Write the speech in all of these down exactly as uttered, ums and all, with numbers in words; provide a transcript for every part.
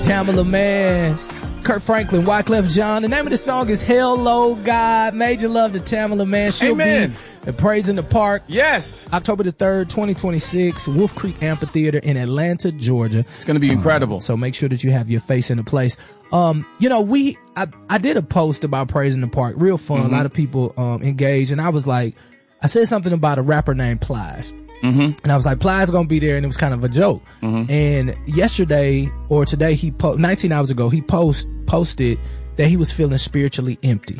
Tamala Man, Kurt Franklin, Wyclef Jean. The name of the song is Hello God. Major love to Tamala Man. She'll Amen. be at Praise in the Park. Yes. October the third, twenty twenty-six, Wolf Creek Amphitheater in Atlanta, Georgia. It's going to be incredible. Um, so make sure that you have your face in the place. Um, you know, we, I, I did a post about Praise in the Park. Real fun. Mm-hmm. A lot of people, um, engaged. And I was like, I said something about a rapper named Plies. Mm-hmm. And I was like, Plies gonna be there, and it was kind of a joke. Mm-hmm. And yesterday or today, he po- nineteen hours ago, he post posted that he was feeling spiritually empty,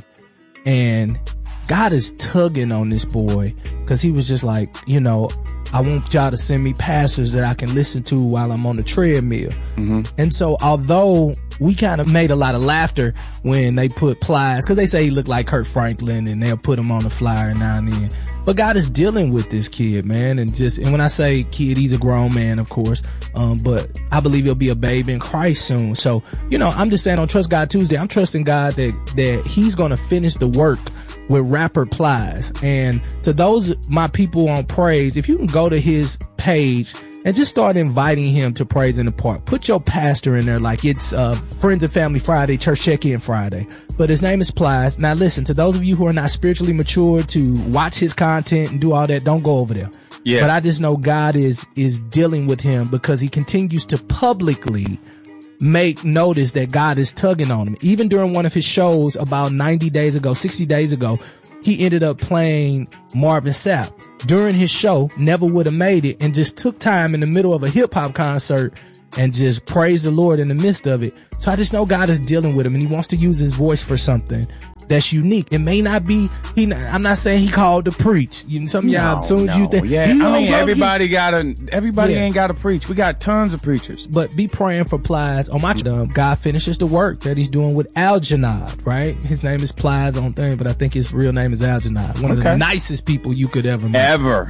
and God is tugging on this boy because he was just like, you know, I want y'all to send me pastors that I can listen to while I'm on the treadmill. Mm-hmm. And so, although we kind of made a lot of laughter when they put Plies, because they say he looked like Kurt Franklin, and they'll put him on the flyer now and then. But God is dealing with this kid, man. And just, and when I say kid, he's a grown man, of course. Um, but I believe he'll be a babe in Christ soon. So, you know, I'm just saying on Trust God Tuesday, I'm trusting God that, that he's going to finish the work with rapper Plies. And to those, my people on Praise, if you can go to his page and just start inviting him to Praise in the Park. Put your pastor in there like it's uh Friends and Family Friday, Church Check-In Friday. But his name is Plies. Now listen, to those of you who are not spiritually mature to watch his content and do all that, don't go over there. Yeah. But I just know God is is dealing with him because he continues to publicly make notice that God is tugging on him. Even during one of his shows about ninety days ago, sixty days ago, he ended up playing Marvin Sapp during his show. Never would have made it, and just took time in the middle of a hip hop concert and just praised the Lord in the midst of it. So I just know God is dealing with him, and he wants to use his voice for something that's unique. It may not be, he, I'm not saying he called to preach. You know, some of y'all, no, as soon as no. you think, yeah, you know, I mean, bro, everybody you, gotta, everybody yeah. ain't gotta preach. We got tons of preachers. But be praying for Plies. On my um, God finishes the work that he's doing with Algernon, right? His name is Plies on thing, but I think his real name is Algernon. One okay. of the nicest people you could ever meet. Ever.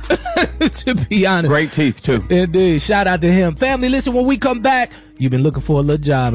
To be honest. Great teeth too. Indeed. Shout out to him. Family, listen, when we come back, you've been looking for a little job.